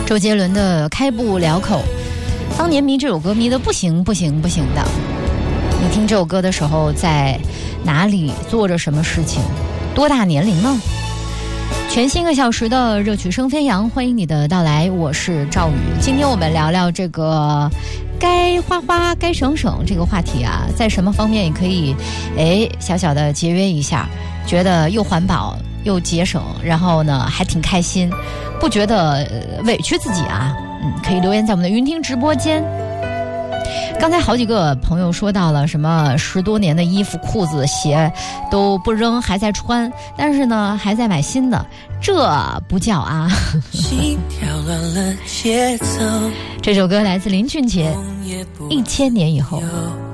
周杰伦的开不了口，当年迷这首歌迷的不行不行不行的。你听这首歌的时候在哪里做着什么事情，多大年龄呢？全新1个小时的热曲声飞扬，欢迎你的到来，我是赵宇。今天我们聊聊这个该花花该省省这个话题啊，在什么方面也可以小小的节约一下，觉得又环保又节省，然后呢还挺开心，不觉得委屈自己啊。可以留言在我们的云听直播间。刚才好几个朋友说到了什么10多年的衣服裤子鞋都不扔还在穿，但是呢还在买新的，这不叫啊。 心跳乱了节奏， 这首歌来自林俊杰，1000年以后。